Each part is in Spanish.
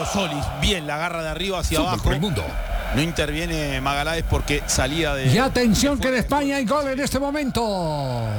Solis, bien, la agarra de arriba hacia Fútbol abajo. por el mundo. No interviene Magaláes porque salía de... Y atención que en España hay gol en este momento. Gol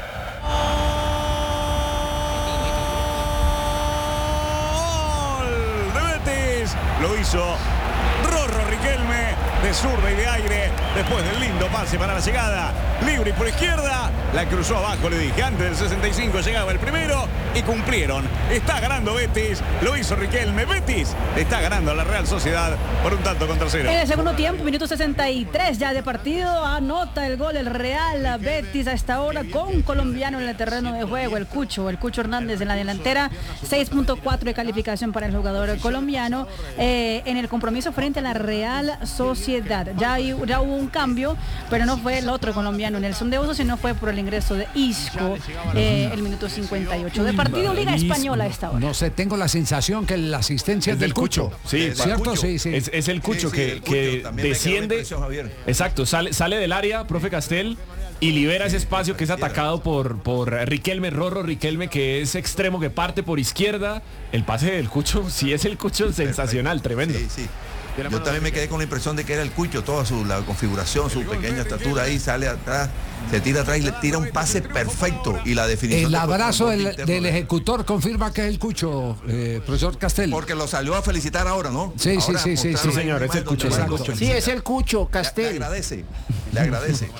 de Betis. Lo hizo Rorro Riquelme de zurda y de aire. Después del lindo pase para la llegada. Libre y por izquierda. La cruzó abajo, le dije. Antes del 65 llegaba el primero y cumplieron. Está ganando Betis. Lo hizo Riquelme. Betis está ganando a la Real Sociedad por un tanto contra cero. En el segundo tiempo, minuto 63 ya de partido, anota el gol el Real Betis a esta hora con colombiano en el terreno de juego, el Cucho Hernández en la delantera, 6.4 de calificación para el jugador colombiano en el compromiso frente a la Real Sociedad. Ya hubo un cambio, pero no fue el otro colombiano Nelson de Oso, sino fue por el ingreso de Isco el minuto 58 de partido. Liga Española a esta hora. No sé, tengo la sensación que la asistencia es del Cucho. Sí, ¿cierto? Sí. Es el Cucho que desciende. Exacto, sale del área, profe Castel, y libera ese espacio que es atacado por Riquelme, Rorro Riquelme, que es extremo, que parte por izquierda. El pase del Cucho, sí es el Cucho, sensacional, tremendo. Sí. Yo también me quedé con la impresión de que era el Cucho, toda la configuración, su pequeña estatura ahí, sale atrás, se tira atrás y le tira un pase perfecto y la definición. El abrazo del ejecutor confirma que es el Cucho, profesor Castel. Porque lo salió a felicitar ahora, ¿no? Sí, señor, es el Cucho. Exacto. Sí, es el Cucho Castel. Le agradece.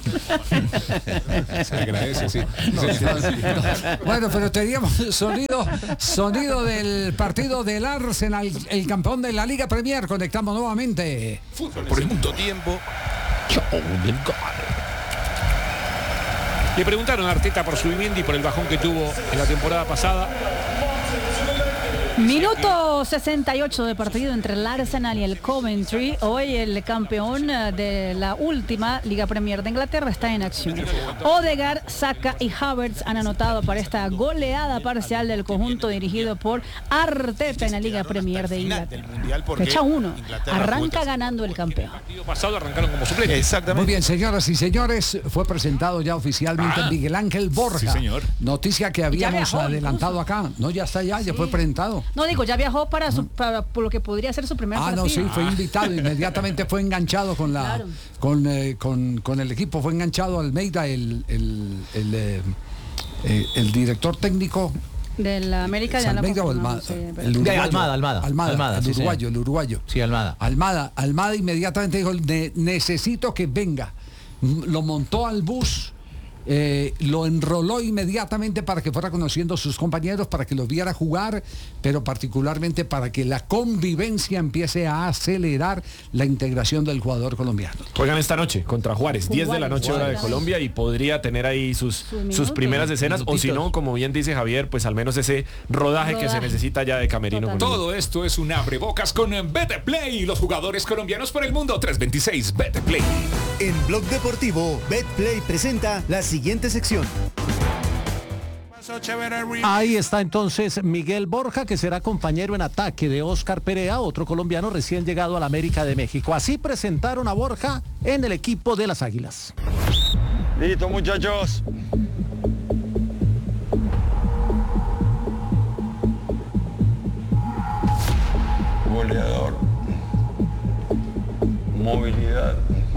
Se agradece, sí. Bueno, pero teníamos sonido del partido del Arsenal, el campeón de la Liga Premier. Conectamos nuevamente. Fútbol por el mundo. Tiempo. Le preguntaron a Arteta por su vivienda y por el bajón que tuvo en la temporada pasada. Minuto 68 de partido entre el Arsenal y el Coventry. Hoy el campeón de la última Liga Premier de Inglaterra está en acción. Odegaard, Saka y Havertz han anotado para esta goleada parcial del conjunto dirigido por Arteta en la Liga Premier de Inglaterra. Fecha 1. Arranca ganando el campeón. El partido pasado arrancaron como suplentes. Exactamente. Muy bien, señoras y señores, fue presentado ya oficialmente Miguel Ángel Borja. Sí, señor. Noticia que habíamos adelantado acá. No, ya está ya fue presentado. No, digo, ya viajó para por lo que podría ser su primer partido. No, sí, fue invitado, inmediatamente fue enganchado con la con el equipo, fue enganchado Almeida, el director técnico de la América de Almeida o Almada. Almada, el uruguayo. Sí, Almada. Almada inmediatamente dijo, necesito que venga. Lo montó al bus. Lo enroló inmediatamente para que fuera conociendo a sus compañeros, para que los viera jugar, pero particularmente para que la convivencia empiece a acelerar la integración del jugador colombiano. Juegan esta noche contra Juárez, 10 de la noche hora de Colombia, y podría tener ahí sus primeras escenas, o si no, como bien dice Javier, pues al menos ese rodaje que se necesita ya de camerino. Todo esto es un abrebocas con Betplay, los jugadores colombianos por el mundo. 326 Betplay. En Blog Deportivo, Betplay presenta la siguiente sección. Ahí está entonces Miguel Borja, que será compañero en ataque de Óscar Perea, otro colombiano recién llegado a la América de México. Así presentaron a Borja en el equipo de las Águilas. Listo, muchachos. Goleador. Movilidad.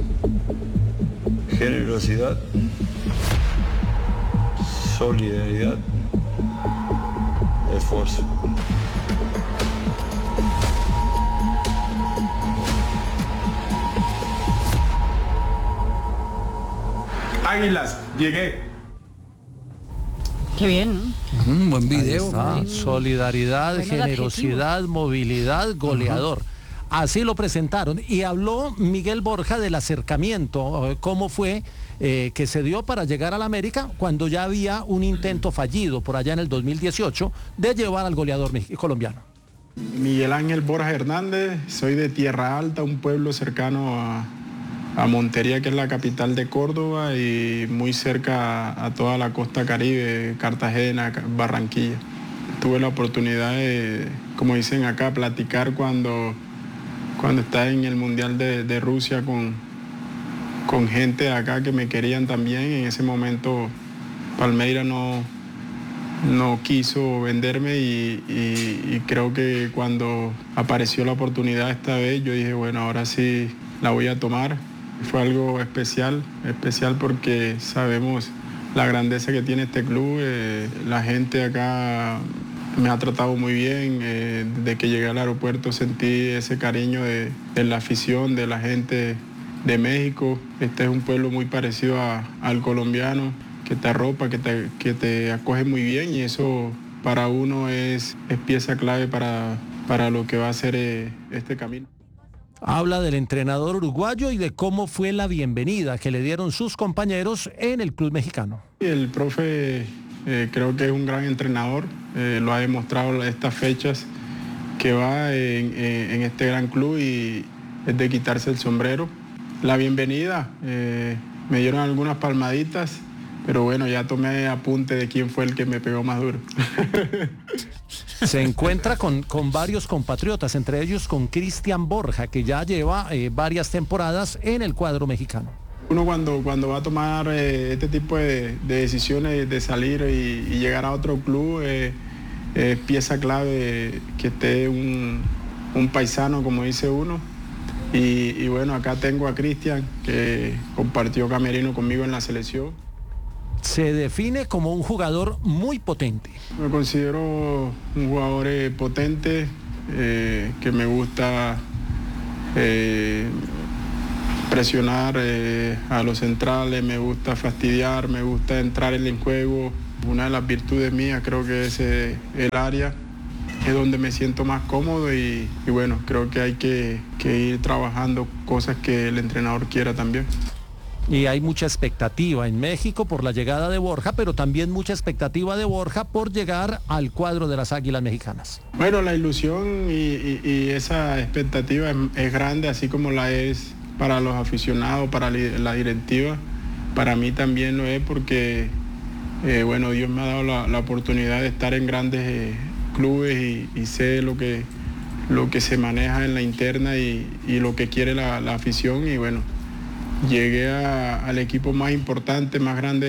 Generosidad. Solidaridad. Esfuerzo. Águilas, llegué. Qué bien, ¿no? Buen video. Solidaridad, Buenos generosidad, adjetivos. movilidad, goleador. Así lo presentaron. Y habló Miguel Borja del acercamiento, cómo fue que se dio para llegar a la América cuando ya había un intento fallido por allá en el 2018 de llevar al goleador colombiano. Miguel Ángel Borja Hernández, soy de Tierra Alta, un pueblo cercano a Montería, que es la capital de Córdoba, y muy cerca a toda la costa caribe, Cartagena, Barranquilla. Tuve la oportunidad de, como dicen acá, platicar cuando estaba en el Mundial de Rusia con gente de acá que me querían también. En ese momento Palmeiras no no quiso venderme y creo que cuando apareció la oportunidad esta vez, yo dije, bueno, ahora sí la voy a tomar. Fue algo especial porque sabemos la grandeza que tiene este club. La gente acá me ha tratado muy bien. Desde que llegué al aeropuerto sentí ese cariño de la afición, de la gente de México. Este es un pueblo muy parecido al colombiano, que te arropa, que te acoge muy bien, y eso para uno es pieza clave para lo que va a ser este camino. Habla del entrenador uruguayo y de cómo fue la bienvenida que le dieron sus compañeros en el club mexicano. El profe creo que es un gran entrenador, lo ha demostrado estas fechas que va en este gran club y es de quitarse el sombrero. La bienvenida, me dieron algunas palmaditas, pero bueno, ya tomé apunte de quién fue el que me pegó más duro. Se encuentra con varios compatriotas, entre ellos con Cristian Borja, que ya lleva varias temporadas en el cuadro mexicano. Uno cuando va a tomar este tipo de decisiones de salir y llegar a otro club, es pieza clave que esté un paisano, como dice uno. Y bueno, acá tengo a Cristian, que compartió camerino conmigo en la selección. Se define como un jugador muy potente. Me considero un jugador potente, que me gusta presionar a los centrales, me gusta fastidiar, me gusta entrar en el juego. Una de las virtudes mías creo que es el área, es donde me siento más cómodo y bueno, creo que hay que ir trabajando cosas que el entrenador quiera también. Y hay mucha expectativa en México por la llegada de Borja, pero también mucha expectativa de Borja por llegar al cuadro de las Águilas Mexicanas. Bueno, la ilusión y esa expectativa es grande, así como la es para los aficionados, para la directiva. Para mí también lo es porque, bueno, Dios me ha dado la oportunidad de estar en grandes clubes y sé lo que se maneja en la interna y lo que quiere la afición y bueno, llegué al equipo más importante, más grande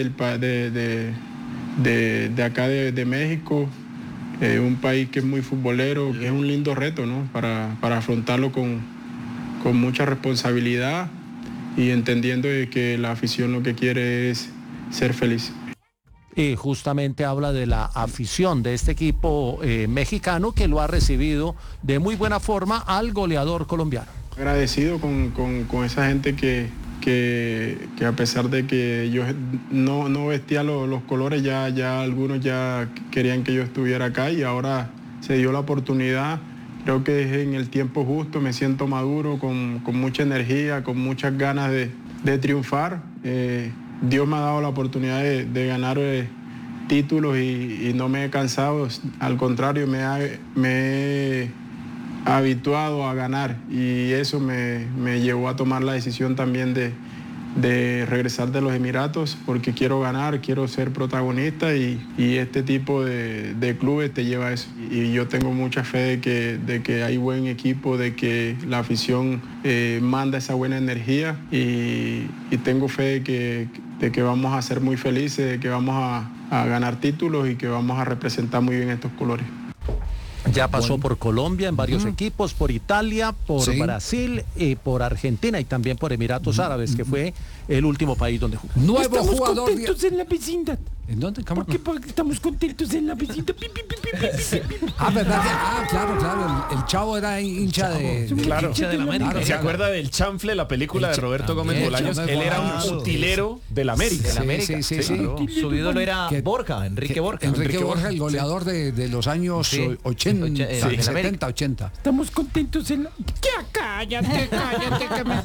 de acá de México, un país que es muy futbolero, que es un lindo reto, ¿no? Para afrontarlo con mucha responsabilidad y entendiendo de que la afición lo que quiere es ser feliz. Y justamente habla de la afición de este equipo mexicano que lo ha recibido de muy buena forma al goleador colombiano. Agradecido con esa gente que a pesar de que yo no vestía los colores, ya algunos ya querían que yo estuviera acá y ahora se dio la oportunidad. Creo que es en el tiempo justo, me siento maduro, con mucha energía, con muchas ganas de triunfar. Dios me ha dado la oportunidad de ganar títulos y no me he cansado, al contrario, me he habituado a ganar y eso me llevó a tomar la decisión también de regresar de los Emiratos porque quiero ganar, quiero ser protagonista y este tipo de clubes te lleva a eso. Y yo tengo mucha fe de que hay buen equipo, de que la afición manda esa buena energía y tengo fe de que vamos a ser muy felices, de que vamos a ganar títulos y que vamos a representar muy bien estos colores. Ya pasó por Colombia en varios equipos, por Italia, por Brasil y por Argentina y también por Emiratos Árabes, que fue el último país donde jugó. Nuevo estamos jugador contentos en la vecindad. ¿En dónde? Porque estamos contentos en la vecindad. ¿Verdad? Claro. El Chavo era hincha de la América. Claro. ¿Se acuerda del Chanfle, la película de Roberto Gómez Bolaños? Él era un utilero de la América. Sí. Claro. Su ídolo era Borja, Enrique Borja. Enrique Borja, el goleador de los años 70, 80. Estamos contentos en la... Cállate, que me...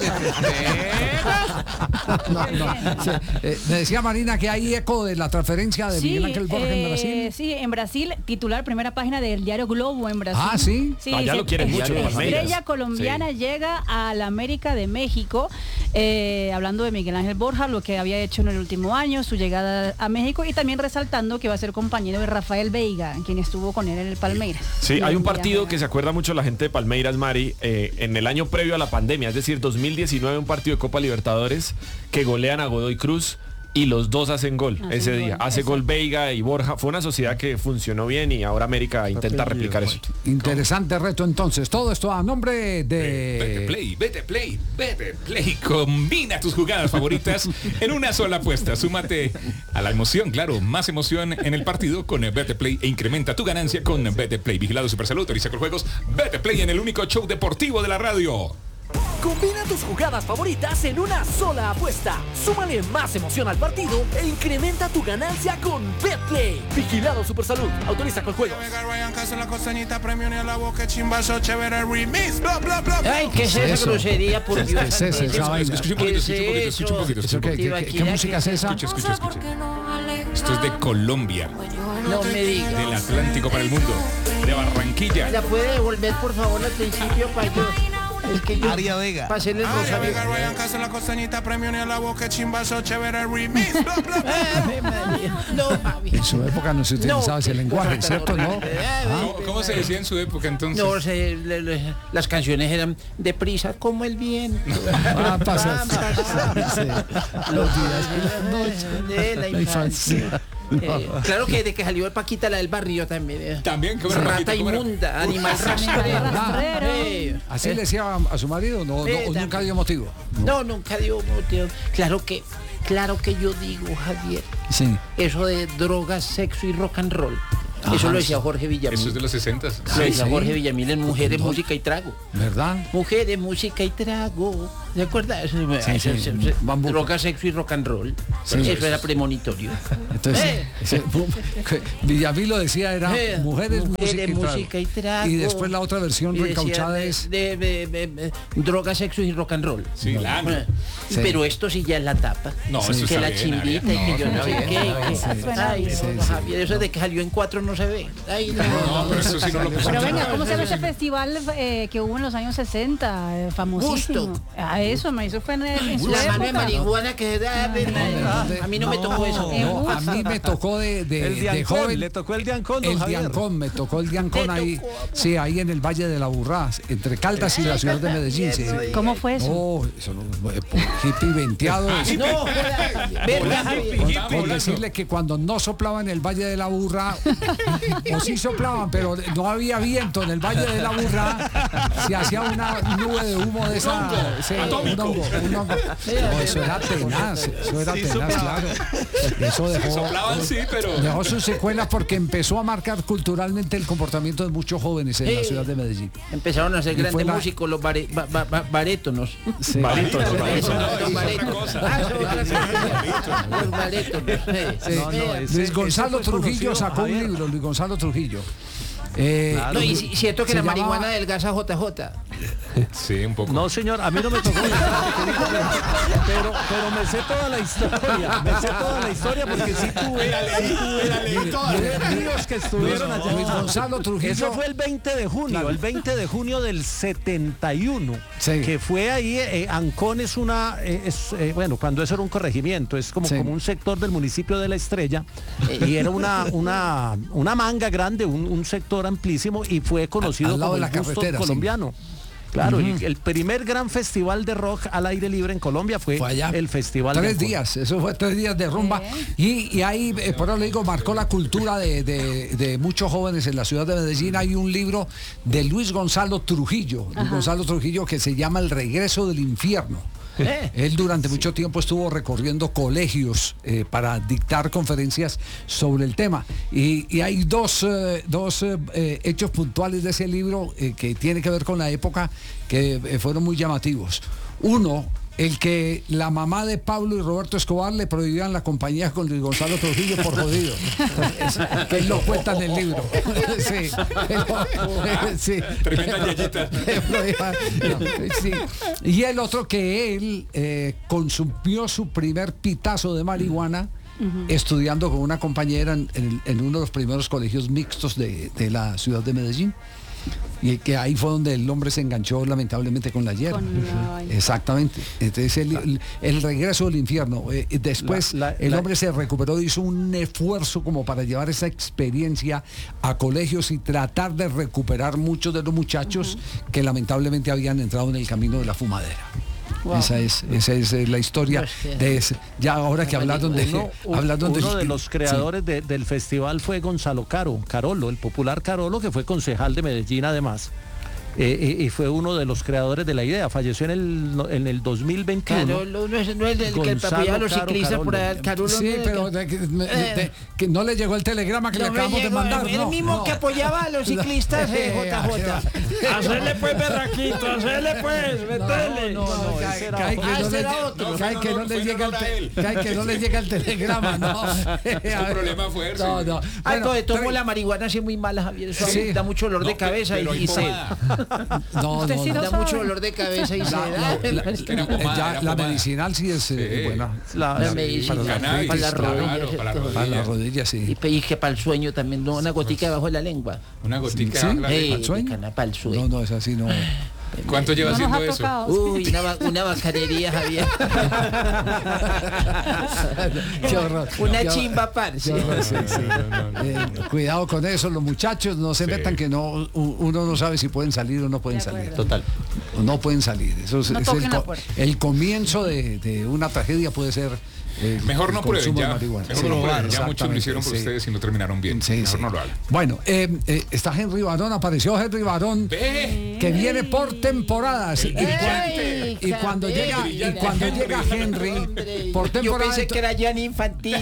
Me decía Marina que hay eco de la transferencia de Miguel Ángel Borja en Brasil. Sí, en Brasil, titular primera página del diario Globo en Brasil. Ah, ¿sí? Allá lo quieren mucho. Estrella colombiana llega a la América de México, hablando de Miguel Ángel Borja, lo que había hecho en el último año, su llegada a México y también resaltando que va a ser compañero de Rafael Veiga, quien estuvo con él en el Palmeiras. Sí, hay un partido que se acuerda mucho la gente de Palmeiras, Mari, en el año previo a la pandemia, es decir, 2019, un partido de Copa Libertadores que golean a Godoy Cruz y los dos hacen gol ese día. Hace gol Veiga y Borja. Fue una sociedad que funcionó bien y ahora América intenta replicar eso. Interesante reto entonces. Todo esto a nombre de... Vete Play. Combina tus jugadas favoritas en una sola apuesta. Súmate a la emoción, claro, más emoción en el partido con Vete Play e incrementa tu ganancia con Vete Play. Vigilado Supersalud, autoriza con juegos. Vete Play en el único show deportivo de la radio. Combina tus jugadas favoritas en una sola apuesta. Súmale más emoción al partido e incrementa tu ganancia con BetPlay. Vigilado Supersalud. Autoriza con juegos. Ay, ¿qué es esa grosería, por Dios? Escucha un poquito. ¿Qué música es esa? Escucha. Esto es de Colombia. No me digas. Del Atlántico para el mundo. De Barranquilla. ¿La puede devolver, por favor, al principio para yo? Es que yo Aria Vega. pasé el rosario. No, papi. En su época no se utilizaba ese lenguaje, ¿cierto? ¿No? ¿Cómo se decía en su época entonces? No sé, las canciones eran deprisa como el viento. Los días de la infancia. Claro que de que salió Paquita, la del barrio también. También, ¿cómo era Paquita? Rata inmunda, animal rastrero. ¿Así le decía a su marido? No, nunca dio motivo. No, nunca dio motivo. Claro que yo digo, Javier, sí, eso de drogas, sexo y rock and roll. Eso lo decía Jorge Villamil. Eso es de los 60. Lo decía Jorge Villamil en Mujeres, Música y Trago. ¿Verdad? Mujeres, Música y Trago. ¿De acuerdo? Droga, sexo y rock and roll. Eso era premonitorio. Entonces, Villamil lo decía, era mujeres, música y trago. Y después la otra versión recauchada es... droga, sexo y rock and roll. Sí, claro. Pero esto sí ya es la tapa. No, eso que la chimbita y que yo no sé qué. Ay, Javier, eso de que salió en 4 no se ve. Ay, no, pero eso sí no lo puso. Pero venga, ¿cómo se llama ese festival que hubo en los años 60? Famosísimo. Eso fue en su la mano de época. marihuana que a mí no me tocó eso. No, a mí me tocó de joven. Le tocó el Diancón, el Diancón, me tocó el Diancón ahí. Sí, ahí en el Valle de la Burrá, entre Caldas y la ciudad de Medellín. Sí. ¿Cómo fue eso? Oh, eso hippie venteado. Con decirle que cuando no soplaba en el Valle de la Burrá, o sí soplaban, pero no había viento en el Valle de la Burrá, se hacía una nube de humo de esa. Un hongo. No, eso era tenaz, claro. Eso dejó sus secuelas porque empezó a marcar culturalmente el comportamiento de muchos jóvenes en la ciudad de Medellín. Empezaron a ser grandes músicos los barétonos. Sí. Barítonos. Luis Gonzalo Trujillo sacó un libro, Luis Gonzalo Trujillo. No, y cierto que la marihuana adelgaza JJ. Sí, un poco. No, señor, a mí no me tocó. pero me sé toda la historia. Me sé toda la historia porque sí tuve amigos que estuvieron allá. Luis Gonzalo Trujillo. Eso fue el 20 de junio, claro. El 20 de junio del 71. Sí. Que fue ahí, Ancón es una, bueno, cuando eso era un corregimiento, es como un sector del municipio de La Estrella, y era una manga grande, un sector amplísimo, y fue conocido como el Gusto colombiano. Claro, el primer gran festival de rock al aire libre en Colombia fue allá. El festival 3 días, eso fue 3 días de rumba. Y ahí, por eso le digo, marcó la cultura de muchos jóvenes en la ciudad de Medellín. Hay un libro de Luis Gonzalo Trujillo, que se llama El regreso del infierno. Él durante mucho tiempo estuvo recorriendo colegios para dictar conferencias sobre el tema. Y hay dos hechos puntuales de ese libro que tiene que ver con la época que fueron muy llamativos. Uno, el que la mamá de Pablo y Roberto Escobar le prohibían la compañía con Luis Gonzalo Trujillo por jodido. Que él lo cuenta en el libro. Sí. Tremenda yayita. Sí. Y el otro que él consumió su primer pitazo de marihuana estudiando con una compañera en uno de los primeros colegios mixtos de la ciudad de Medellín. Y que ahí fue donde el hombre se enganchó lamentablemente con la hierba. Exactamente. Entonces el regreso del infierno. Después el hombre se recuperó, hizo un esfuerzo como para llevar esa experiencia a colegios y tratar de recuperar muchos de los muchachos que lamentablemente habían entrado en el camino de la fumadera. Wow. Esa es la historia de ese. Ya ahora que hablaron de uno de los creadores del festival fue Gonzalo Carolo, el popular Carolo, que fue concejal de Medellín además. Y fue uno de los creadores de la idea. Falleció en el 2021. Carolo no es el que apoyaba a los ciclistas por allá. Carolo sí, pero que no le llegó el telegrama que le acabamos de mandar. El mismo que apoyaba a los ciclistas, JJ. Hacerle pues, berraquito, hacerle pues, metele. Que no le llega el telegrama, no. El problema fue ese. No. Tomo la marihuana así muy mala, Javier. Eso da mucho dolor de cabeza y sed. No, da mucho dolor de cabeza y la medicinal sí es buena. La medicinal para las rodillas. Para las rodillas, sí. Y que para el sueño también, no, una gotica debajo de la lengua. Una gotica para el sueño. Para el sueño. No, es así, no. ¿Cuánto lleva haciendo eso? Uy, una bacanería, Javier. Qué horror. Una chimba, parce. Cuidado con eso, los muchachos no se metan, que uno no sabe si pueden salir o no pueden salir. Total. No pueden salir. Eso es el comienzo de una tragedia, puede ser. Mejor no prueben ya. Mejor no prueben. Ya muchos lo hicieron por ustedes y no terminaron bien. Mejor no lo hagan. Bueno, está Henry Barón, apareció Henry Barón, que viene por temporadas. Y cuando llega Henry por temporada. Yo pensé que era Gianni Infantino.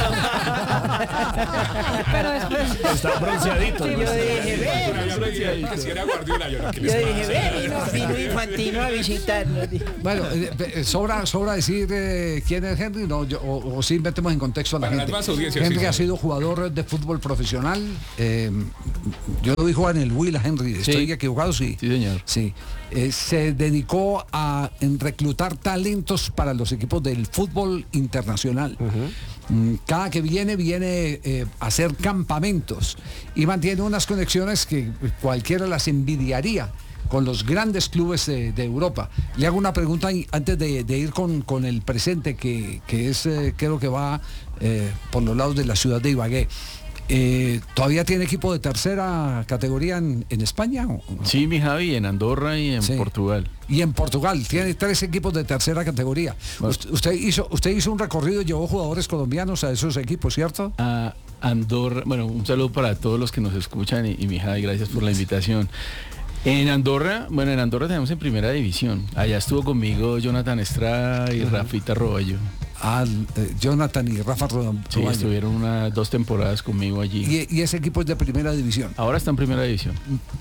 Pero después está bronceadito. Yo dije, si era Guardiola, yo vino Infantino a visitarnos. Bueno, sobra decir quién es Henry, no. O sí metemos en contexto a la gente. Henry ha sido jugador de fútbol profesional. Yo lo vi jugar en el Huila, Henry. ¿Estoy equivocado? Sí, señor. Sí. Se dedicó a reclutar talentos para los equipos del fútbol internacional. Cada que viene a hacer campamentos y mantiene unas conexiones que cualquiera las envidiaría con los grandes clubes de Europa. Le hago una pregunta antes de ir con el presente, que es, creo que va por los lados de la ciudad de Ibagué. ¿Todavía tiene equipo de tercera categoría en España? Sí, mi Javi, en Andorra y en Portugal. Y en Portugal tiene 3 equipos de tercera categoría. Bueno, usted hizo un recorrido y llevó jugadores colombianos a esos equipos, ¿cierto? A Andorra, bueno, un saludo para todos los que nos escuchan y mi Javi, gracias por la invitación. En Andorra tenemos en primera división. Allá estuvo conmigo Jonathan Estrada y Rafita Roballo. Jonathan y Rafa Roballo. Sí, estuvieron 2 temporadas conmigo allí. ¿Y ese equipo es de primera división? Ahora está en primera división.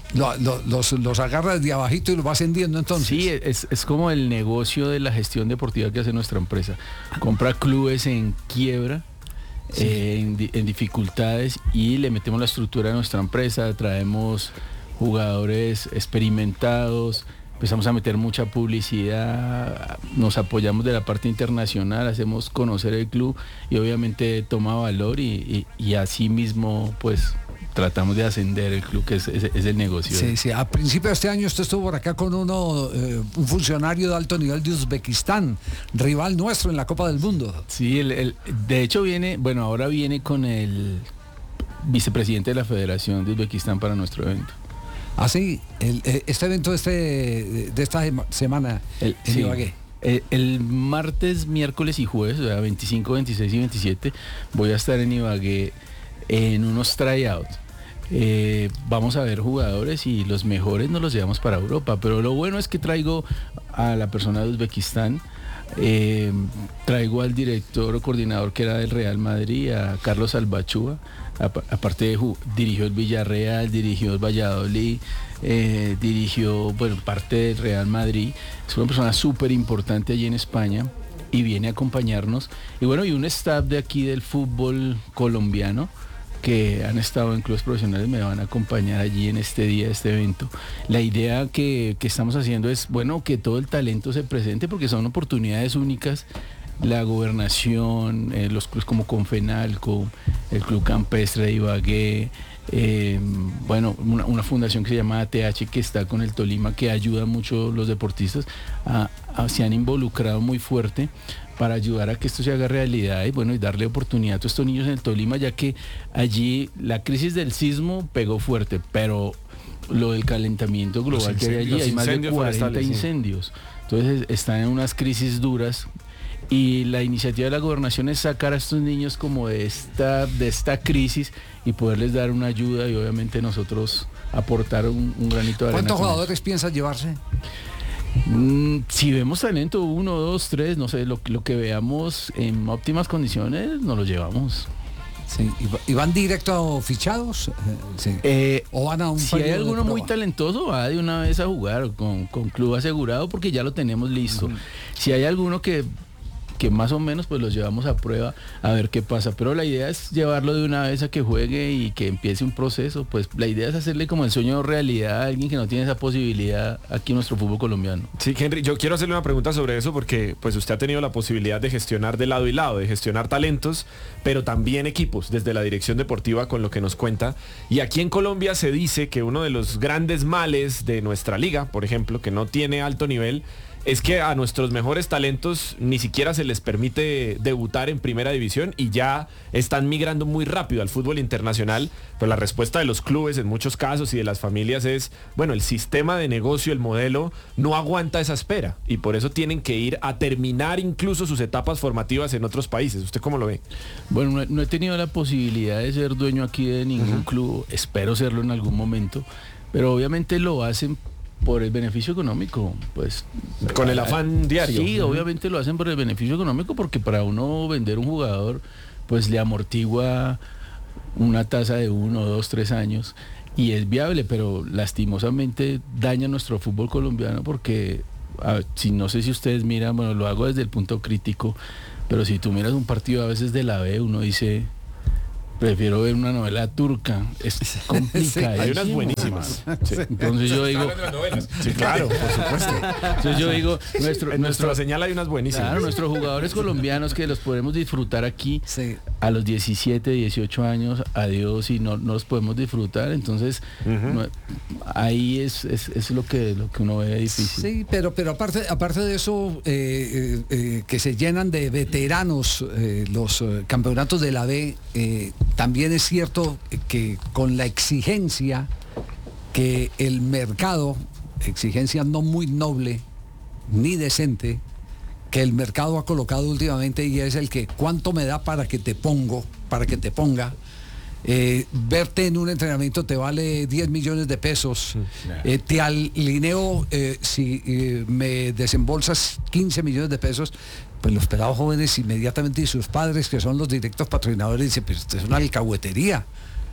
Los agarra desde abajito y los va ascendiendo entonces. Sí, es como el negocio de la gestión deportiva que hace nuestra empresa. Compra clubes en quiebra. Sí. En dificultades, y le metemos la estructura de nuestra empresa, traemos jugadores experimentados, empezamos a meter mucha publicidad, nos apoyamos de la parte internacional, hacemos conocer el club y obviamente toma valor y así mismo pues tratamos de ascender el club, que es el negocio. Sí. A principio de este año usted estuvo por acá con un funcionario de alto nivel de Uzbekistán, rival nuestro en la Copa del Mundo. Sí, de hecho ahora viene con el vicepresidente de la Federación de Uzbekistán para nuestro evento. Así, este evento de esta semana en Ibagué. El martes, miércoles y jueves, o sea, 25, 26 y 27, voy a estar en Ibagué en unos tryouts. Vamos a ver jugadores y los mejores nos los llevamos para Europa, pero lo bueno es que traigo a la persona de Uzbekistán, traigo al director o coordinador que era del Real Madrid, a Carlos Albachúa. Aparte dirigió el Villarreal, dirigió el Valladolid, dirigió parte del Real Madrid. Es una persona súper importante allí en España y viene a acompañarnos. Y un staff de aquí del fútbol colombiano que han estado en clubes profesionales me van a acompañar allí en este día, este evento. La idea que estamos haciendo es, que todo el talento se presente, porque son oportunidades únicas. La gobernación, los clubes como Confenalco, el Club Campestre de Ibagué, una fundación que se llama ATH, que está con el Tolima, que ayuda mucho a los deportistas, se han involucrado muy fuerte para ayudar a que esto se haga realidad y darle oportunidad a todos estos niños en el Tolima, ya que allí la crisis del sismo pegó fuerte, pero lo del calentamiento global que hay allí. Hay más de 40 incendios. Entonces están en unas crisis duras. Y la iniciativa de la gobernación es sacar a estos niños como de esta crisis y poderles dar una ayuda y obviamente nosotros aportar un granito de arena. ¿Cuántos jugadores piensas llevarse? Si vemos talento, 1, 2, 3, no sé, lo que veamos en óptimas condiciones, nos lo llevamos. Sí, ¿y van directo fichados? Sí. ¿O van a un si hay alguno muy talentoso, va de una vez a jugar con club asegurado porque ya lo tenemos listo. Si hay alguno que más o menos pues los llevamos a prueba a ver qué pasa, pero la idea es llevarlo de una vez a que juegue y que empiece un proceso. Pues la idea es hacerle como el sueño realidad a alguien que no tiene esa posibilidad aquí en nuestro fútbol colombiano. Sí, Henry, yo quiero hacerle una pregunta sobre eso porque pues usted ha tenido la posibilidad de gestionar de lado y lado, de gestionar talentos, pero también equipos desde la dirección deportiva con lo que nos cuenta. Y aquí en Colombia se dice que uno de los grandes males de nuestra liga, por ejemplo, que no tiene alto nivel, es que a nuestros mejores talentos ni siquiera se les permite debutar en primera división y ya están migrando muy rápido al fútbol internacional. Pero la respuesta de los clubes en muchos casos y de las familias es, bueno, el sistema de negocio, el modelo, no aguanta esa espera y por eso tienen que ir a terminar incluso sus etapas formativas en otros países. ¿Usted cómo lo ve? Bueno, no he tenido la posibilidad de ser dueño aquí de ningún club, espero serlo en algún momento, pero obviamente lo hacen por el beneficio económico, pues con el afán diario. Sí, obviamente lo hacen por el beneficio económico porque para uno vender un jugador pues le amortigua una tasa de 1, 2, 3 años y es viable, pero lastimosamente daña nuestro fútbol colombiano porque si no sé si ustedes miran, bueno, lo hago desde el punto crítico, pero si tú miras un partido a veces de la B, uno dice, prefiero ver una novela turca, es complicada. Sí, hay unas buenísimas. Sí. Entonces yo digo, sí, claro, por supuesto. Entonces yo digo, en nuestra señal hay unas buenísimas. Claro, nuestros jugadores colombianos que los podemos disfrutar aquí a los 17, 18 años, adiós, y no los podemos disfrutar. Entonces ahí es lo que uno ve difícil. Sí, pero aparte de eso, que se llenan de veteranos los campeonatos de la B, también es cierto que con la exigencia que el mercado, exigencia no muy noble ni decente, que el mercado ha colocado últimamente, y es el que cuánto me da para que te ponga, verte en un entrenamiento te vale 10 millones de pesos, te alineo si me desembolsas 15 millones de pesos. Pues los pelados jóvenes inmediatamente y sus padres, que son los directos patrocinadores, dicen, pero esto es una alcahuetería.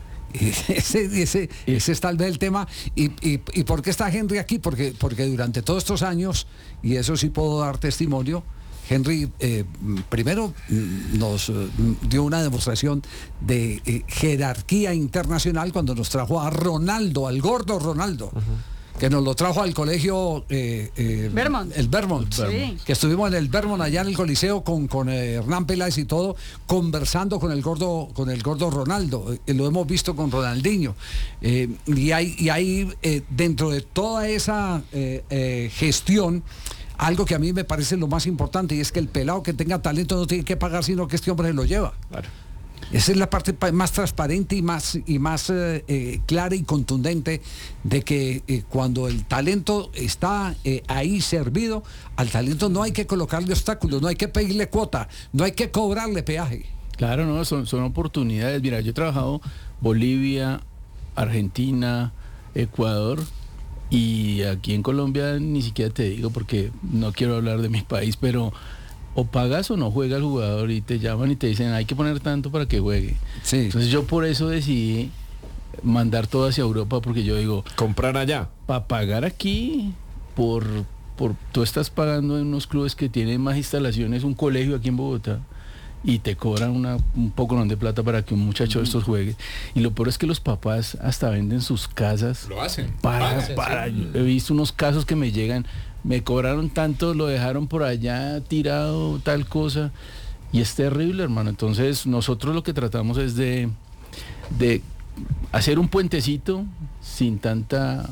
Ese es tal vez el tema. ¿Y por qué está Henry aquí? Porque durante todos estos años, y eso sí puedo dar testimonio, Henry primero nos dio una demostración de jerarquía internacional cuando nos trajo a Ronaldo, al gordo Ronaldo. Que nos lo trajo al colegio Vermont. El Vermont, sí. Que estuvimos en el Vermont allá en el Coliseo con Hernán Peláez y todo, conversando con el gordo Ronaldo. Lo hemos visto con Ronaldinho. Y hay dentro de toda esa gestión, algo que a mí me parece lo más importante, y es que el pelado que tenga talento no tiene que pagar, sino que este hombre se lo lleva. Claro. Esa es la parte más transparente y más clara y contundente de que cuando el talento está ahí servido, al talento no hay que colocarle obstáculos, no hay que pedirle cuota, no hay que cobrarle peaje. Claro, no, son oportunidades. Mira, yo he trabajado Bolivia, Argentina, Ecuador, y aquí en Colombia ni siquiera te digo porque no quiero hablar de mi país, pero o pagas o no juega el jugador y te llaman y te dicen hay que poner tanto para que juegue. Sí. Entonces yo por eso decidí mandar todo hacia Europa, porque yo digo, comprar allá. Para pagar aquí, tú estás pagando en unos clubes que tienen más instalaciones, un colegio aquí en Bogotá, y te cobran un poco de plata para que un muchacho de estos juegue. Y lo peor es que los papás hasta venden sus casas. Lo hacen. He visto unos casos que me llegan, me cobraron tanto, lo dejaron por allá tirado, tal cosa, y es terrible, hermano. Entonces nosotros lo que tratamos es de hacer un puentecito sin tanta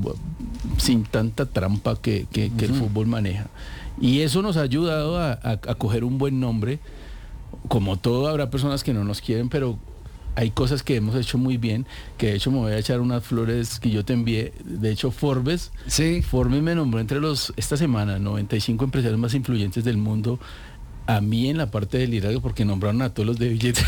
trampa que el fútbol maneja, y eso nos ha ayudado a coger un buen nombre. Como todo, habrá personas que no nos quieren, pero hay cosas que hemos hecho muy bien, que de hecho me voy a echar unas flores que yo te envié. De hecho, Forbes me nombró entre esta semana 95 empresarios más influyentes del mundo. A mí en la parte del liderazgo, porque nombraron a todos los de billetes.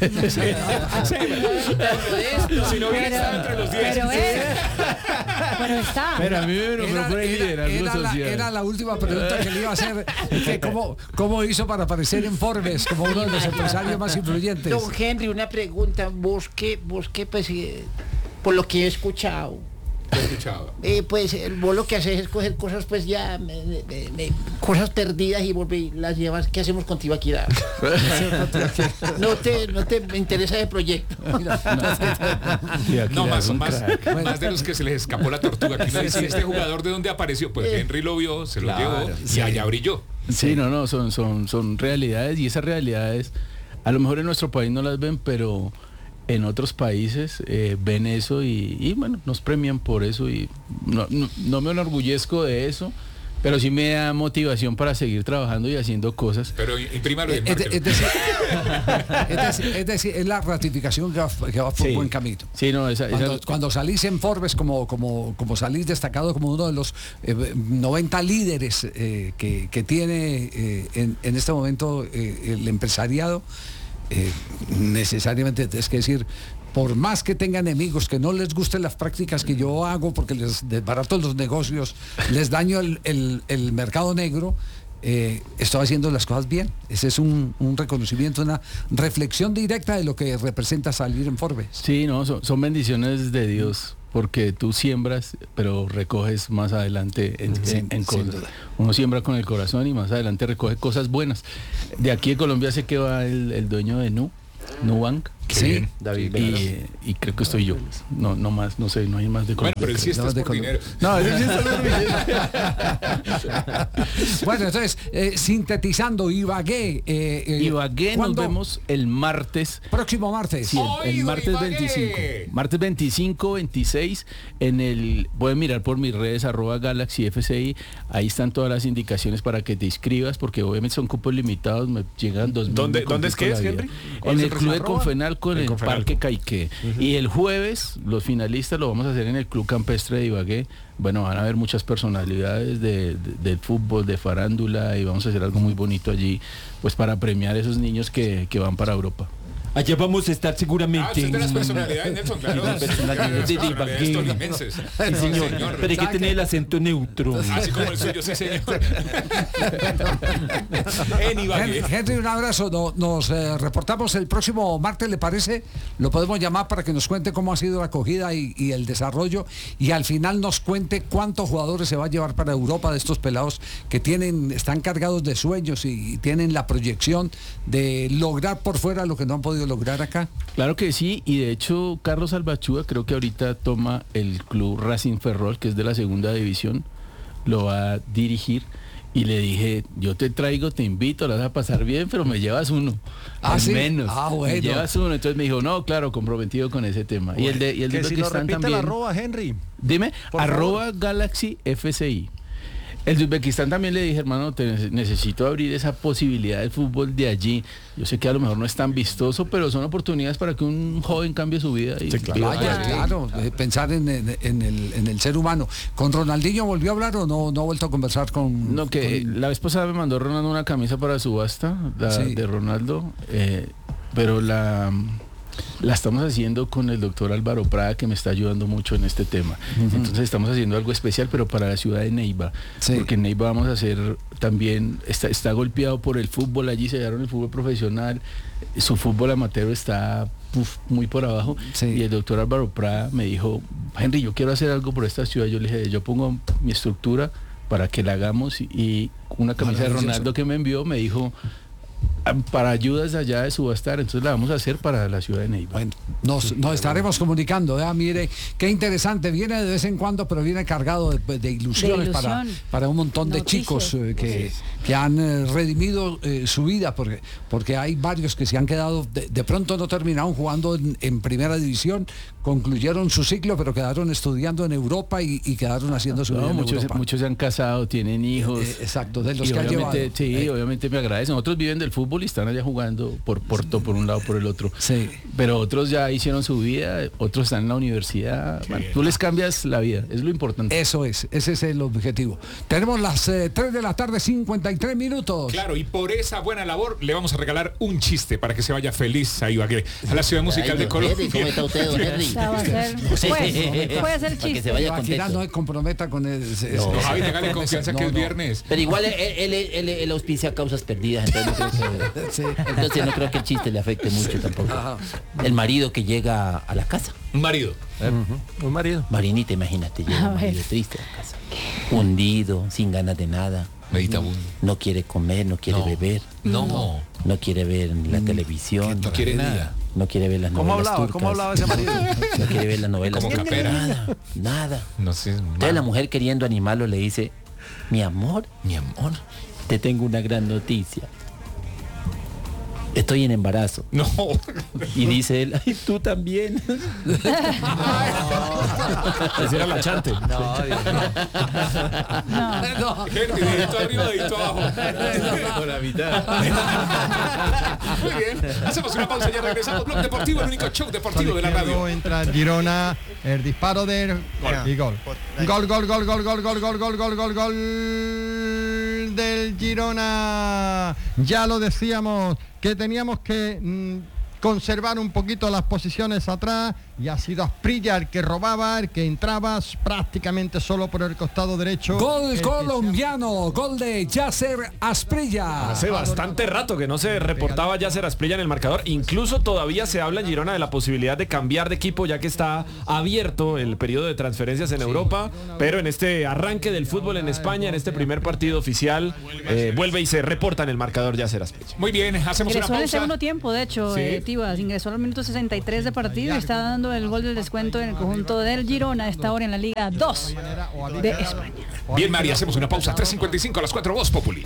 Si no hubiera estado entre los 10. Pero está. Pero a mí me nombró por el liderazgo social. Era la última pregunta que le iba a hacer. Que ¿Cómo hizo para aparecer en Forbes como uno de los empresarios más influyentes? Don Henry, una pregunta. Vos qué, pues, por lo que he escuchado. Pues vos lo que haces es coger cosas pues ya cosas perdidas y las llevas. ¿Qué hacemos con Tibaquirá? No te interesa ese proyecto. No, más de los que se les escapó la tortuga. Que dice, este jugador de dónde apareció, pues Henry lo vio, se lo llevó y allá brilló. Sí, no, son realidades, y esas realidades a lo mejor en nuestro país no las ven, pero en otros países ven eso y bueno, nos premian por eso, y no me enorgullezco de eso, pero sí me da motivación para seguir trabajando y haciendo cosas. Pero imprímalo. Es decir, es la ratificación que va por buen camino. Sí, no, cuando salís en Forbes como salís destacado como uno de los 90 líderes que tiene en este momento el empresariado, necesariamente es que decir, por más que tengan enemigos que no les gusten las prácticas que yo hago porque les desbarato los negocios, les daño el mercado negro, estoy haciendo las cosas bien. Ese es un reconocimiento, una reflexión directa de lo que representa salir en Forbes. Sí, no, son bendiciones de Dios, porque tú siembras, pero recoges más adelante en cosas. Uno siembra con el corazón y más adelante recoge cosas buenas. De aquí en Colombia sé que va el dueño de Nubank. Sí, David. Y creo que estoy yo. No más, no sé, no hay más de Colombia. Bueno, pero sí estás por dinero. No, eso sí está Bueno, entonces, sintetizando, Ibagué. Ibagué nos vemos el martes. Próximo martes. Sí, el martes 25. Martes 25, 26. Pueden mirar por mis redes, @GalaxyFCI. Ahí están todas las indicaciones para que te inscribas, porque obviamente son cupos limitados. Me llegan 2.000. ¿Dónde es que es, Henry? En el Club de Confenal con el Parque Caiqué. Y el jueves, los finalistas lo vamos a hacer en el Club Campestre de Ibagué. Bueno, van a haber muchas personalidades del fútbol, de farándula, y vamos a hacer algo muy bonito allí, pues para premiar a esos niños que van para Europa. Allá vamos a estar seguramente. Usted de las personalidades, Nelson, claro. Las personalidades de Ibagué. Sí, señor. Pero hay que tener el acento neutro. Así como el suyo, sí, señor. En Ibagué. Henry, un abrazo. Nos reportamos el próximo martes, ¿le parece? Lo podemos llamar para que nos cuente cómo ha sido la acogida y el desarrollo, y al final nos cuente cuántos jugadores se va a llevar para Europa de estos pelados que están cargados de sueños y tienen la proyección de lograr por fuera lo que no han podido lograr acá. Claro que sí, y de hecho Carlos Albachúa creo que ahorita toma el club Racing Ferrol, que es de la segunda división, lo va a dirigir, y le dije, yo te traigo, te invito, la vas a pasar bien, pero me llevas uno, al menos. Bueno. Me llevas uno. Entonces me dijo, no, claro, comprometido con ese tema. Bueno, y el de si lo repite también. @ Henry. Dime, @GalaxyFCI. El de Uzbekistán también le dije, hermano, necesito abrir esa posibilidad del fútbol de allí. Yo sé que a lo mejor no es tan vistoso, pero son oportunidades para que un joven cambie su vida. Y claro. Pensar en el ser humano. ¿Con Ronaldinho volvió a hablar o no ha vuelto a conversar con...? No, la vez pasada me mandó Ronaldo una camisa para subasta, de Ronaldo, pero la estamos haciendo con el doctor Álvaro Prada, que me está ayudando mucho en este tema. Entonces estamos haciendo algo especial, pero para la ciudad de Neiva, porque en Neiva vamos a hacer también, está golpeado por el fútbol, allí se llevaron el fútbol profesional, su fútbol amateur está muy por abajo, y el doctor Álvaro Prada me dijo, Henry, yo quiero hacer algo por esta ciudad. Yo le dije, yo pongo mi estructura para que la hagamos, y una camisa de Ronaldo que me envió me dijo, para ayudas allá de subastar, entonces la vamos a hacer para la ciudad de Neiva. Bueno, nos estaremos comunicando, mire, qué interesante, viene de vez en cuando, pero viene cargado de ilusiones para un montón de chicos que han redimido su vida, porque hay varios que se han quedado, de pronto no terminaron jugando en primera división, concluyeron su ciclo, pero quedaron estudiando en Europa y quedaron haciendo su vida en Europa. Muchos se han casado, tienen hijos. Exacto, de los que han llevado. Sí, obviamente me agradecen. Otros viven del fútbol fútbol y están allá jugando por un lado, por el otro. Sí. Pero otros ya hicieron su vida, otros están en la universidad. Bueno, tú les cambias la vida, es lo importante. Eso es, ese es el objetivo. Tenemos las 3 de la tarde, 53 minutos. Claro, y por esa buena labor le vamos a regalar un chiste para que se vaya feliz a Ibagué, a la ciudad musical de Colombia. ¿Cómo está usted, don Henry? Puede ser el chiste. Que se vaya contento. No se comprometa con el... No, Javi, téngale confianza que es viernes. Pero igual él auspicia causas perdidas, entonces no creo que el chiste le afecte mucho tampoco. Ajá. El marido que llega a la casa. Un marido. Un marido. Marinita, imagínate, llega un marido triste a la casa. Hundido, sin ganas de nada. Meditabundo. No quiere comer, no quiere beber. No. No quiere ver la televisión. No quiere nada. No quiere ver las novelas turcas. ¿Cómo hablaba ese marido? No quiere ver las novelas Como turcas. Capera. Nada. No sé. Entonces la mujer queriendo animarlo le dice, mi amor, te tengo una gran noticia. Estoy en embarazo. No. Y dice él, ay, tú también. Ese era la chante. No. Henry, dedito arriba, dedito abajo. Por la mitad. Muy bien. Hacemos una pausa y ya regresamos. Blog Deportivo, el único show deportivo de la radio. Entra Girona, el disparo de y gol. Gol del Girona. Ya lo decíamos que teníamos que conservar un poquito las posiciones atrás, y ha sido Asprilla el que robaba, el que entraba prácticamente solo por el costado derecho. Gol colombiano, gol de Yasser Asprilla. Hace bastante rato que no se reportaba Yasser Asprilla en el marcador. Incluso todavía se habla en Girona de la posibilidad de cambiar de equipo, ya que está abierto el periodo de transferencias en Europa. Pero en este arranque del fútbol en España, en este primer partido oficial, vuelve y se reporta en el marcador Yasser Asprilla. Muy bien, hacemos ingresó una en el pausa. segundo tiempo, de hecho, Tibas ingresó al minuto 63 de partido y está dando el gol del descuento en el conjunto del Girona, esta hora en la Liga 2 de España. Bien, Mari, hacemos una pausa. 3:55 a las 4, Voz Populi.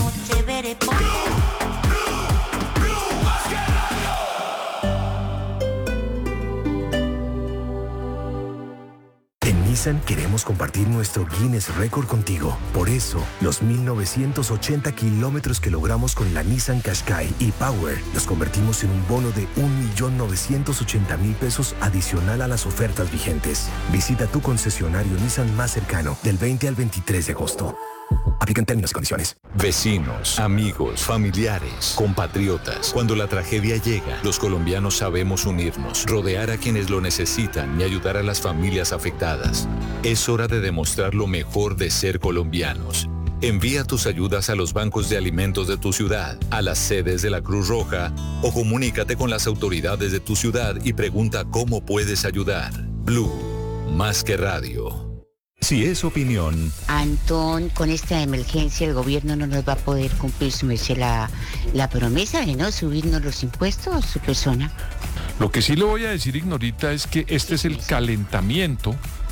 En Nissan queremos compartir nuestro Guinness Record contigo. Por eso, los 1980 kilómetros que logramos con la Nissan Qashqai e-Power los convertimos en un bono de 1.980.000 pesos adicional a las ofertas vigentes. Visita tu concesionario Nissan más cercano del 20 al 23 de agosto. Aplican términos y condiciones. Vecinos, amigos, familiares, compatriotas. Cuando la tragedia llega, los colombianos sabemos unirnos, rodear a quienes lo necesitan y ayudar a las familias afectadas. Es hora de demostrar lo mejor de ser colombianos. Envía tus ayudas a los bancos de alimentos de tu ciudad, a las sedes de la Cruz Roja, o comunícate con las autoridades de tu ciudad y pregunta cómo puedes ayudar. Blue, más que radio. Si es opinión. Antón, con esta emergencia el gobierno no nos va a poder cumplir la promesa de no subirnos los impuestos, su persona. Lo que sí le voy a decir, Ignorita, es que este es el calentamiento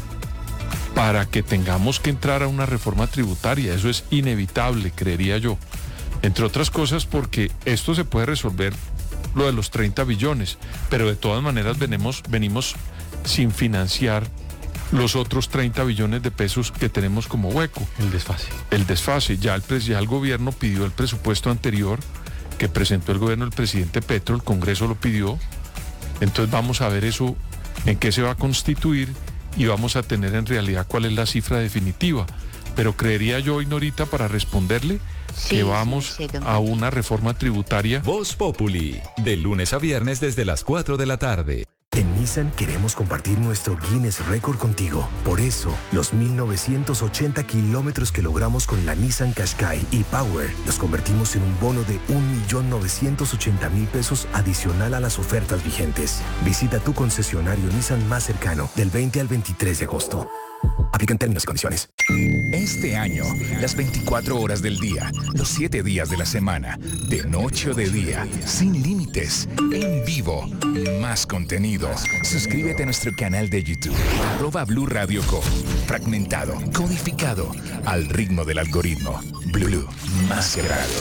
para que tengamos que entrar a una reforma tributaria. Eso es inevitable, creería yo. Entre otras cosas porque esto se puede resolver, lo de los 30 billones, pero de todas maneras venimos sin financiar los otros 30 billones de pesos que tenemos como hueco. El desfase. Ya el gobierno pidió el presupuesto anterior que presentó el gobierno del presidente Petro, el Congreso lo pidió. Entonces vamos a ver eso, en qué se va a constituir, y vamos a tener en realidad cuál es la cifra definitiva. Pero creería yo, Ignorita, para responderle, que vamos a una reforma tributaria. Voz Populi, de lunes a viernes desde las 4 de la tarde. En Nissan queremos compartir nuestro Guinness Record contigo. Por eso, los 1980 kilómetros que logramos con la Nissan Qashqai e-Power los convertimos en un bono de 1.980.000 pesos adicional a las ofertas vigentes. Visita tu concesionario Nissan más cercano del 20 al 23 de agosto. Aplican términos y condiciones. Este año, las 24 horas del día, los 7 días de la semana, de noche o de día, sin límites, en vivo, más contenido. Suscríbete a nuestro canal de YouTube, @Blue Radio Co. Fragmentado, codificado, al ritmo del algoritmo. Blue, más que radio.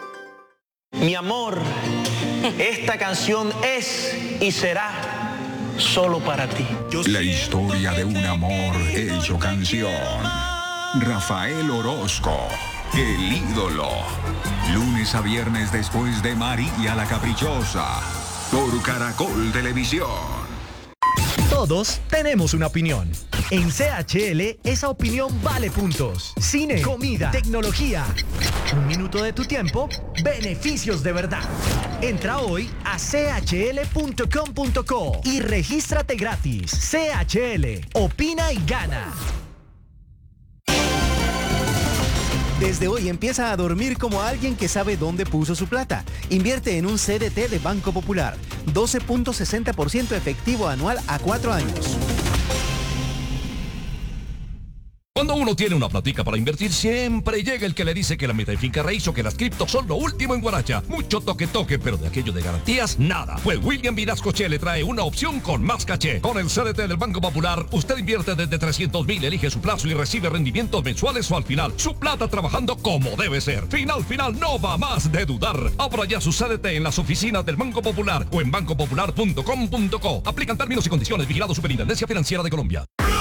Mi amor, esta canción es y será solo para ti. La historia de un amor hecho canción. Rafael Orozco, el ídolo. Lunes a viernes después de María la Caprichosa. Por Caracol Televisión. Todos tenemos una opinión. En CHL, esa opinión vale puntos. Cine, comida, tecnología. Un minuto de tu tiempo, beneficios de verdad. Entra hoy a chl.com.co y regístrate gratis. CHL, opina y gana. Desde hoy empieza a dormir como alguien que sabe dónde puso su plata. Invierte en un CDT de Banco Popular. 12.60% efectivo anual a 4 años. Cuando uno tiene una platica para invertir, siempre llega el que le dice que la meta de finca raíz o que las criptos son lo último en Guaracha. Mucho toque, pero de aquello de garantías, nada. Pues William Vinascoche le trae una opción con más caché. Con el CDT del Banco Popular, usted invierte desde 300,000, elige su plazo y recibe rendimientos mensuales o al final. Su plata trabajando como debe ser. Final, no va más de dudar. Abra ya su CDT en las oficinas del Banco Popular o en bancopopular.com.co. Aplican términos y condiciones. Vigilado Superintendencia Financiera de Colombia.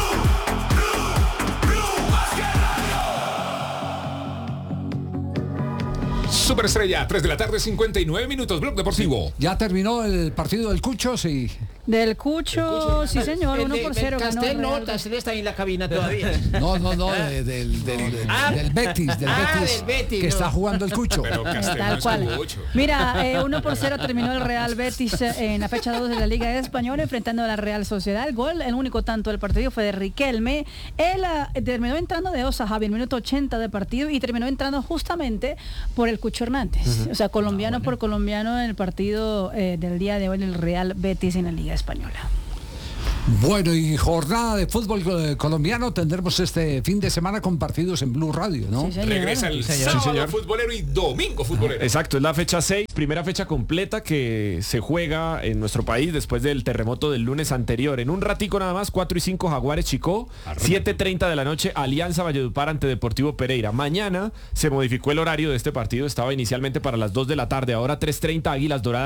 Superestrella, 3 de la tarde, 59 minutos, Blog Deportivo. ¿Ya terminó el partido del Cucho? Sí. Del Cucho, sí señor, 1-0 ganó. Castel no, Castel está ahí en la cabina todavía. No, del Betis, del Betis, que está jugando el Cucho. Pero Castel tal cual. Mira, 1-0 terminó el Real Betis en la fecha 2 de la Liga Española enfrentando a la Real Sociedad. El único tanto del partido fue de Riquelme. Él terminó entrando de Osa Javi, el minuto 80 de partido, y terminó entrando justamente por el Cucho Hernández. O sea, colombiano por colombiano en el partido del día de hoy del Real Betis en la Liga Española. Bueno, y jornada de fútbol colombiano tendremos este fin de semana con partidos en Blue Radio, ¿no? Sí, regresa el sábado futbolero y domingo futbolero. Exacto, es la fecha 6, primera fecha completa que se juega en nuestro país después del terremoto del lunes anterior. En un ratico nada más, 4 y 5 Jaguares Chicó, 7:30 de la noche Alianza Valledupar ante Deportivo Pereira. Mañana se modificó el horario de este partido, estaba inicialmente para las 2 de la tarde, ahora 3:30 Águilas Doradas